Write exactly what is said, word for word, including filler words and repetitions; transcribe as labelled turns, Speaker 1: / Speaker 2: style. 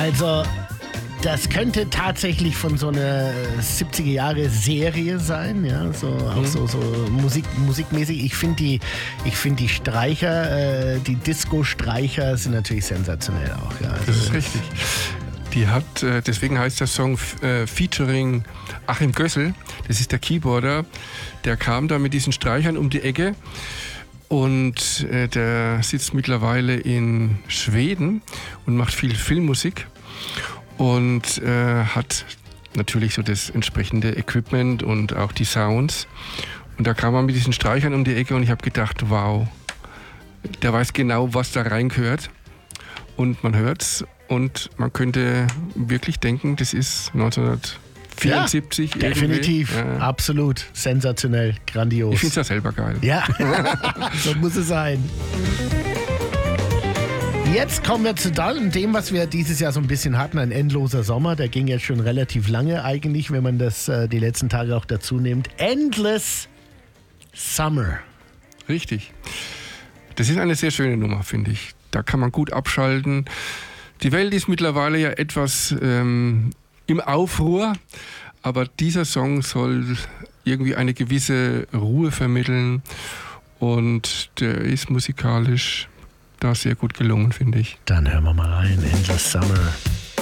Speaker 1: Also, das könnte tatsächlich von so einer siebziger Jahre Serie sein, ja, so auch mhm. so, so Musik, musikmäßig. Ich finde die, ich finde die Streicher, äh, die Disco-Streicher sind natürlich sensationell auch. Ja. Also,
Speaker 2: das ist richtig. Die hat, deswegen heißt der Song äh, featuring Achim Gössel, das ist der Keyboarder, der kam da mit diesen Streichern um die Ecke und äh, der sitzt mittlerweile in Schweden und macht viel Filmmusik und äh, hat natürlich so das entsprechende Equipment und auch die Sounds. Und da kam er mit diesen Streichern um die Ecke und ich habe gedacht, wow, der weiß genau, was da reingehört. Und man hört's und man könnte wirklich denken, das ist neunzehnhundertvierundsiebzig.
Speaker 1: Ja, definitiv, ja. Absolut, sensationell, grandios.
Speaker 2: Ich finde es ja selber geil.
Speaker 1: Ja, so muss es sein. Jetzt kommen wir zu dem, was wir dieses Jahr so ein bisschen hatten, ein endloser Sommer. Der ging jetzt schon relativ lange eigentlich, wenn man das äh, die letzten Tage auch dazu nimmt. Endless Summer.
Speaker 2: Richtig. Das ist eine sehr schöne Nummer, finde ich. Da kann man gut abschalten. Die Welt ist mittlerweile ja etwas ähm, im Aufruhr, aber dieser Song soll irgendwie eine gewisse Ruhe vermitteln und der ist musikalisch da sehr gut gelungen, finde ich.
Speaker 1: Dann hören wir mal rein. Endless Summer.